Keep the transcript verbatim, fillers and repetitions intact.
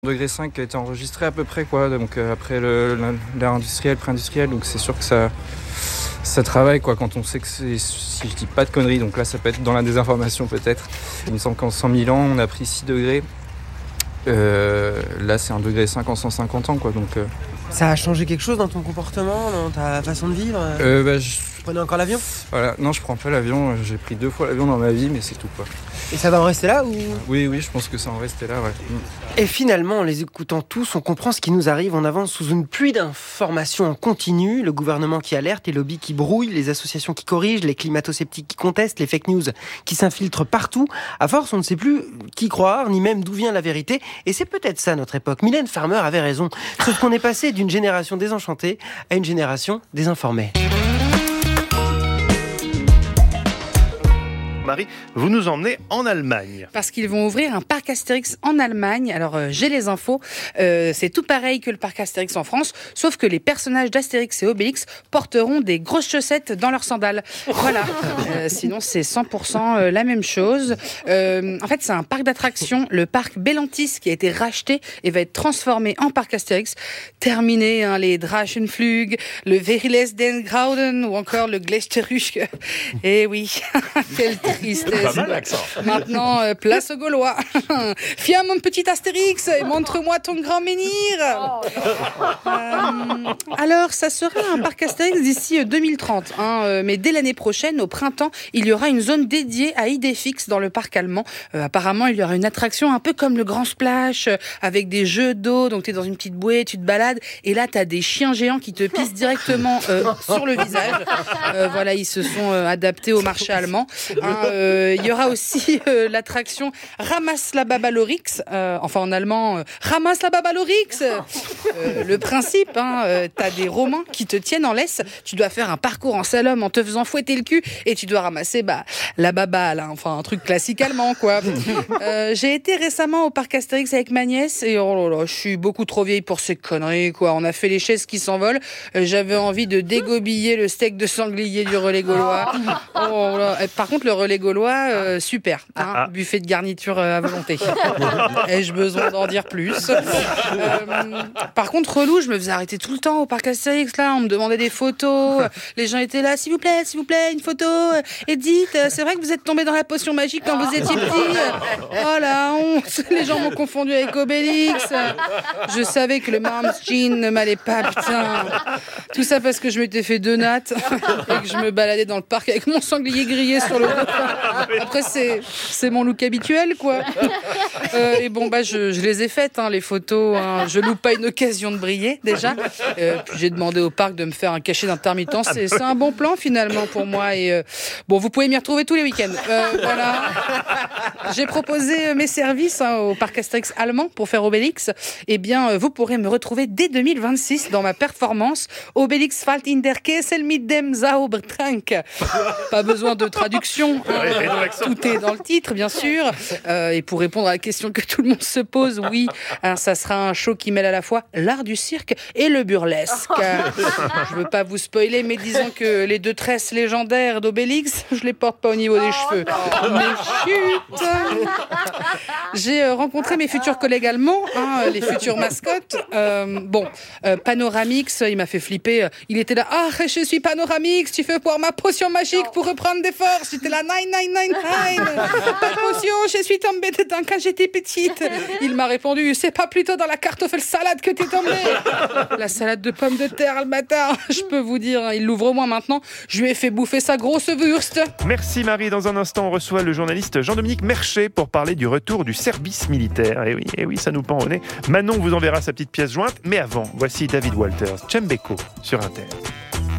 Degré cinq qui a été enregistré à peu près, quoi. Donc euh, après le, l'ère industrielle, pré-industrielle, donc c'est sûr que ça, ça travaille, quoi, quand on sait que c'est, si je dis pas de conneries, donc là ça peut être dans la désinformation peut-être. Il me semble qu'en cent mille ans, on a pris six degrés. Euh, là c'est un degré cinq en cent cinquante ans, quoi. Donc, euh... Ça a changé quelque chose dans ton comportement, dans ta façon de vivre euh, bah, je... Tu prenais encore l'avion ? Voilà, non, je prends pas l'avion. J'ai pris deux fois l'avion dans ma vie, mais c'est tout, quoi. Et ça va en rester là ou... Oui, oui, je pense que ça en restait là, ouais. Et finalement, en les écoutant tous, on comprend ce qui nous arrive. On avance sous une pluie d'informations en continu. Le gouvernement qui alerte, les lobbies qui brouillent, les associations qui corrigent, les climato-sceptiques qui contestent, les fake news qui s'infiltrent partout. À force, on ne sait plus qui croire, ni même d'où vient la vérité. Et c'est peut-être ça notre époque. Mylène Farmer avait raison. Sauf qu'on est passé d'une génération désenchantée à une génération désinformée. Marie, vous nous emmenez en Allemagne. Parce qu'ils vont ouvrir un parc Astérix en Allemagne. Alors, euh, j'ai les infos. Euh, c'est tout pareil que le parc Astérix en France, sauf que les personnages d'Astérix et Obélix porteront des grosses chaussettes dans leurs sandales. Voilà. Euh, sinon, c'est cent pour cent la même chose. Euh, en fait, c'est un parc d'attractions, le parc Bellantis, qui a été racheté et va être transformé en parc Astérix. Terminé, hein, les Drachenflug, le Veriles den Grauden ou encore le Gleisterruschke. Eh oui, quel tristesse. Pas mal l'accent. Maintenant, euh, place aux Gaulois. Viens mon petit Astérix et montre-moi ton grand menhir. Euh, alors, ça sera un parc Astérix d'ici deux mille trente. Hein, euh, mais dès l'année prochaine, au printemps, il y aura une zone dédiée à Idéfix dans le parc allemand. Euh, apparemment, il y aura une attraction un peu comme le Grand Splash, euh, avec des jeux d'eau. Donc, tu es dans une petite bouée, tu te balades. Et là, tu as des chiens géants qui te pissent directement euh, sur le visage. Euh, voilà, ils se sont euh, adaptés au marché allemand. Hein, euh, il y aura aussi euh, l'attraction Ramasse la Babalorix, euh, enfin en allemand euh, Ramasse la Babalorix. Euh, le principe, hein, euh, t'as des Romains qui te tiennent en laisse, tu dois faire un parcours en slalom en te faisant fouetter le cul et tu dois ramasser bah, la baba, là, enfin un truc classique allemand, quoi. Euh, j'ai été récemment au parc Astérix avec ma nièce et oh là là, je suis beaucoup trop vieille pour ces conneries, quoi. On a fait les chaises qui s'envolent, euh, j'avais envie de dégobiller le steak de sanglier du relais gaulois. Oh là. Par contre, le relais gaulois, euh, super. Hein, ah, ah. Buffet de garniture euh, à volonté. Ai-je besoin d'en dire plus? euh, Par contre, relou, je me faisais arrêter tout le temps au parc Astérix. Là, on me demandait des photos. Les gens étaient là, s'il vous plaît, s'il vous plaît, une photo. Edith, c'est vrai que vous êtes tombé dans la potion magique quand vous étiez petit. Oh la honte. Les gens m'ont confondu avec Obélix. Je savais que le Mom's Jean ne m'allait pas, putain. Tout ça parce que je m'étais fait deux nattes et que je me baladais dans le parc avec mon sanglier grillé sur le dos. Après, c'est, c'est mon look habituel, quoi. Euh, et bon, bah, je, je les ai faites, hein, les photos. Hein. Je loupe pas une occasion de briller, déjà. Euh, puis j'ai demandé au parc de me faire un cachet d'intermittence. C'est, c'est un bon plan, finalement, pour moi. Et euh, bon, vous pouvez m'y retrouver tous les week-ends. Euh, voilà. J'ai proposé mes services hein, au parc Astérix allemand pour faire Obélix. Eh bien, vous pourrez me retrouver dès deux mille vingt-six dans ma performance Obélix fällt in der Kessel mit dem Zaubertrank. Pas besoin de traduction. Hein. Tout est dans le titre, bien sûr. Euh, et pour répondre à la question que tout le monde se pose, oui, hein, ça sera un show qui mêle à la fois l'art du cirque et le burlesque. Je veux pas vous spoiler, mais disons que les deux tresses légendaires d'Obélix, je les porte pas au niveau des cheveux. Mais chut! J'ai rencontré mes futurs collègues allemands, hein, les futures mascottes. Euh, bon, euh, Panoramix, il m'a fait flipper. Il était là, ah, je suis Panoramix, tu veux boire ma potion magique pour reprendre des forces. J'étais là, nine, nine, nine, nine. Pas de potion, je suis tombée dedans quand j'étais petite. Il m'a répondu, c'est pas plutôt dans la kartoffelsalade que t'es tombée. La salade de pommes de terre, le matin. Je peux vous dire, il l'ouvre au moins maintenant. Je lui ai fait bouffer sa grosse wurst. Merci Marie. Dans un instant, on reçoit le journaliste Jean-Dominique Merchet pour parler du retour du service militaire. Et oui, et oui, ça nous pend au nez. Manon vous enverra sa petite pièce jointe. Mais avant, voici David Walters, Chembeko sur Inter.